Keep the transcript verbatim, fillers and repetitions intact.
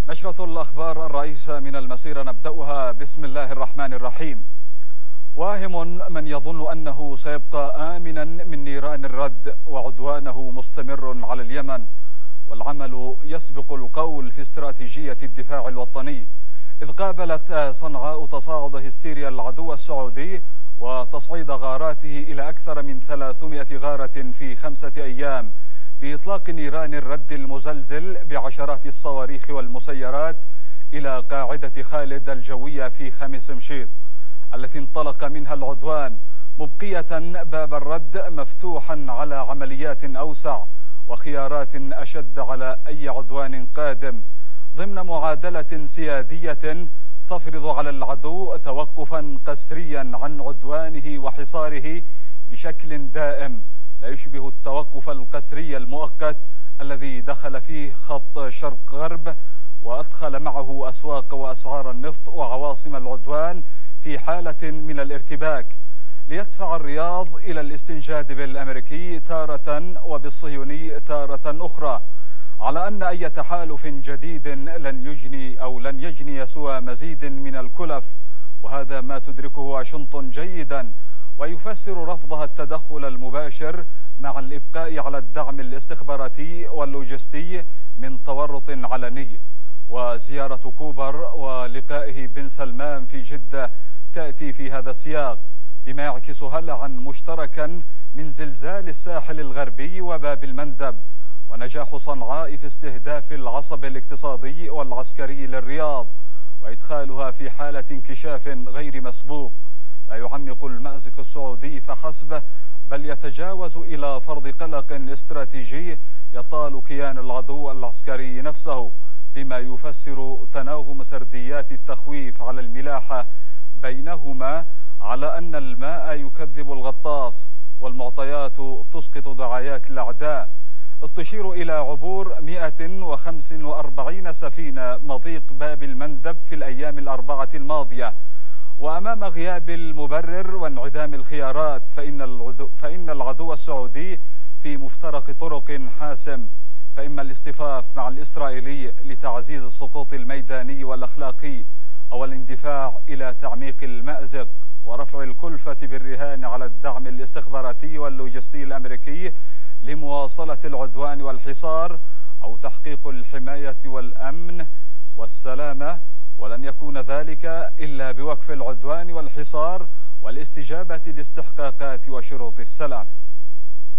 نشرة الأخبار الرئيسة من المسيرة نبدأها بسم الله الرحمن الرحيم. واهم من يظن أنه سيبقى آمنا من نيران الرد وعدوانه مستمر على اليمن، والعمل يسبق القول في استراتيجية الدفاع الوطني، إذ قابلت صنعاء تصاعد هستيريا العدو السعودي وتصعيد غاراته إلى أكثر من ثلاثمائة غارة في خمسة أيام بإطلاق نيران الرد المزلزل بعشرات الصواريخ والمسيرات إلى قاعدة خالد الجوية في خميس مشيط التي انطلق منها العدوان، مبقية باب الرد مفتوحا على عمليات أوسع وخيارات أشد على أي عدوان قادم، ضمن معادلة سيادية تفرض على العدو توقفا قسريا عن عدوانه وحصاره بشكل دائم لا يشبه التوقف القسري المؤقت الذي دخل فيه خط شرق غرب وأدخل معه أسواق وأسعار النفط وعواصم العدوان في حالة من الارتباك، ليدفع الرياض إلى الاستنجاد بالأمريكي تارة وبالصهيوني تارة أخرى، على أن أي تحالف جديد لن يجني أو لن يجني سوى مزيد من الكلف، وهذا ما تدركه واشنطن جيدا، ويفسر رفضها التدخل المباشر مع الإبقاء على الدعم الاستخباراتي واللوجستي من تورط علني. وزيارة كوبر ولقائه بن سلمان في جدة تأتي في هذا السياق، بما يعكس هلعا مشتركا من زلزال الساحل الغربي وباب المندب، ونجاح صنعاء في استهداف العصب الاقتصادي والعسكري للرياض وإدخالها في حالة انكشاف غير مسبوق لا يعمق المأزق السعودي فحسب، بل يتجاوز إلى فرض قلق استراتيجي يطال كيان العدو العسكري نفسه، بما يفسر تناغم سرديات التخويف على الملاحة بينهما على أن الماء يكذب الغطاس والمعطيات تسقط دعايات الأعداء، إذ تشير إلى عبور مئة وخمسة وأربعين سفينة مضيق باب المندب في الأيام الأربعة الماضية. وأمام غياب المبرر وانعدام الخيارات فإن العدو, فإن العدو السعودي في مفترق طرق حاسم، فإما الاصطفاف مع الإسرائيلي لتعزيز السقوط الميداني والأخلاقي، أو الاندفاع إلى تعميق المأزق ورفع الكلفة بالرهان على الدعم الاستخباراتي واللوجستي الأمريكي لمواصلة العدوان والحصار، أو تحقيق الحماية والأمن والسلامة، ولن يكون ذلك إلا بوقف العدوان والحصار والاستجابة لاستحقاقات وشروط السلام.